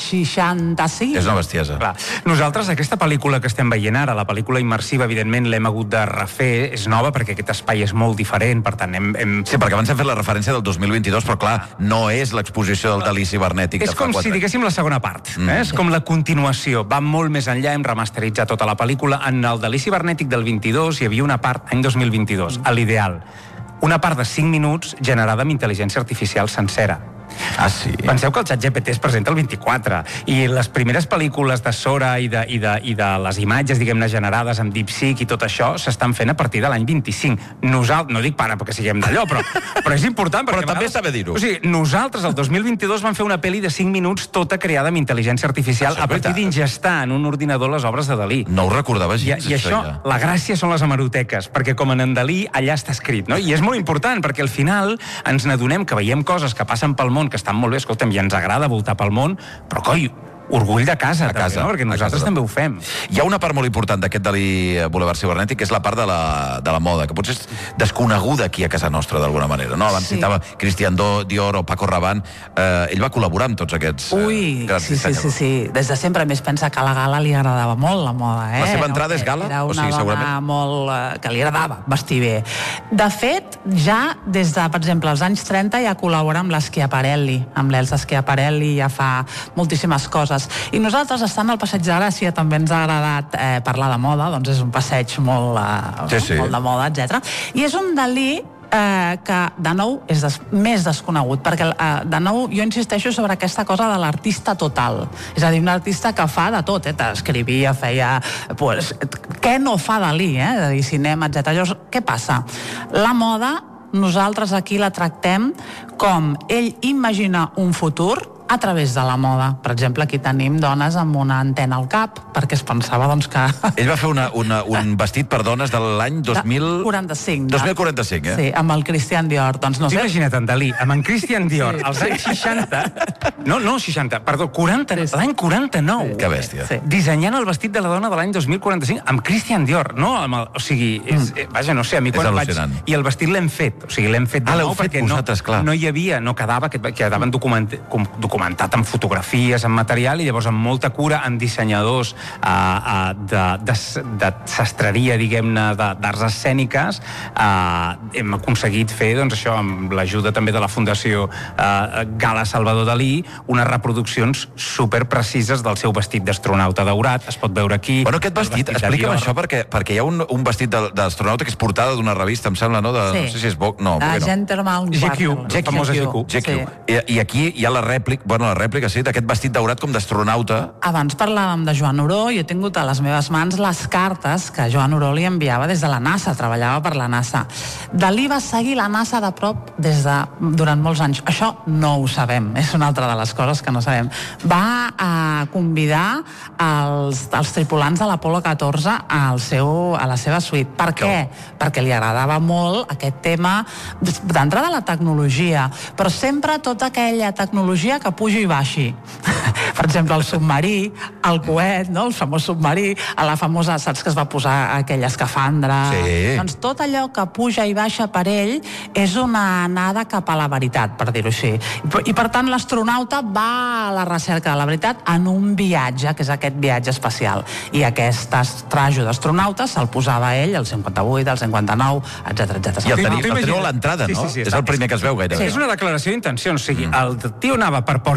65... És una bestiesa. Clar. Nosaltres, aquesta pel·lícula que estem veient ara, la pel·lícula immersiva, evidentment l'hem hagut de refer, és nova perquè aquest espai és molt diferent, per tant hem... Sí, perquè abans hem fet la referència del 2022, però clar, no és l'exposició del Dalí cibernètic. És com si diguéssim la segona part, és com la continuació. Va molt més enllà, hem remasteritzat tota la pel·lícula. En el Dalí cibernètic del 22 hi havia una part, any 2022, a l'ideal. Una part de 5 minuts generada amb intel·ligència artificial sencera. Ah, sí? Penseu que el ChatGPT es presenta el 24 i les primeres pel·lícules de Sora i de les imatges, diguem-ne, generades amb DeepSeek i tot això s'estan fent a partir de l'any 25. Nosaltres, no dic para perquè siguem d'allò, però és important perquè... Però també està bé dir-ho. O sigui, nosaltres el 2022 vam fer una pel·li de 5 minuts tota creada amb intel·ligència artificial a partir d'ingestar en un ordinador les obres de Dalí. No ho recordava gens, I això, la gràcia són les hemeroteques, perquè com en Dalí, allà està escrit, no? I és molt important, perquè al final ens n'adonem que veiem coses que passen pel món, que estan molt bé, escolta'm, i ens agrada voltar pel món, però coi, orgull de casa, també, no? Perquè nosaltres també ho fem. Hi ha una part molt important d'aquest Dalí Boulevard Cibernètic, que és la part de la moda, que potser és desconeguda aquí a casa nostra, d'alguna manera, no? Abans citava Christian Dior o Paco Rabanne. Ell va col·laborar amb tots aquests grans dissenyadors. Sí. Des de sempre més pensa que a la Gala li agradava molt la moda, La seva entrada és Gala? Era una dona molt... que li agradava vestir bé. De fet, ja des de, per exemple, els anys 30 ja col·labora amb l'Schiaparelli, amb l'Elsa Schiaparelli, ja fa moltíssimes coses. I nosaltres, estant al Passeig de Gràcia, també ens ha agradat parlar de moda, doncs és un passeig molt de moda, etc. I és un Dalí que, de nou, és més desconegut, perquè, de nou, jo insisteixo sobre aquesta cosa de l'artista total. És a dir, un artista que fa de tot, escrivia, feia... Pues, què no fa Dalí, de dir, cinema, etc. Llavors, què passa? La moda, nosaltres aquí la tractem com ell imagina un futur a través de la moda. Per exemple, aquí tenim dones amb una antena al cap, perquè es pensava, doncs, que... Ell va fer un vestit per dones de l'any 2045. 2045, Sí, amb el Christian Dior. Doncs no sé... Imagina't en Dalí, amb en Christian Dior, als anys 60... No, 60, perdó, 40, l'any 49. Que bèstia. Dissenyant el vestit de la dona de l'any 2045 amb Christian Dior, no? O sigui, vaja, no sé, a mi quan vaig... I el vestit l'hem fet, o sigui, l'hem fet de nou perquè no hi havia, no quedava, quedaven documentat amb fotografies, amb material, i llavors amb molta cura, amb dissenyadors de sastreria, diguem-ne, d'arts escèniques, hem aconseguit fer, doncs això, amb l'ajuda també de la Fundació Gala Salvador Dalí, unes reproduccions superprecises del seu vestit d'astronauta daurat. Es pot veure aquí. Bueno, aquest vestit, explica'm això, perquè hi ha un vestit d'astronauta que és portada d'una revista, em sembla, no? No sé si és Vogue, no. GQ, la famosa GQ. I aquí hi ha la rèplica, sí, d'aquest vestit daurat com d'astronauta. Abans parlàvem de Joan Oró, i he tingut a les meves mans les cartes que Joan Oró li enviava des de la NASA, treballava per la NASA. Dalí va seguir la NASA de prop durant molts anys. Això no ho sabem, és una altra de les coses que no sabem. Va convidar els tripulants de l'Apolo 14 a la seva suite. Per què? Perquè li agradava molt aquest tema d'entrada de la tecnologia, però sempre tota aquella tecnologia que pugi i baixi. Per exemple, el submarí, el coet, no? El famós submarí, a la famosa, saps que es va posar aquella escafandra? Sí. Doncs tot allò que puja i baixa per ell és una anada cap a la veritat, per dir-ho així. I per tant, l'astronauta va a la recerca de la veritat en un viatge, que és aquest viatge espacial. I aquest trajo d'astronauta se'l posava ell, el 58, el 59, etc. I el teniu a l'entrada, no? És el primer que es veu gairebé. És una declaració d'intencions, o sigui, el tio anava per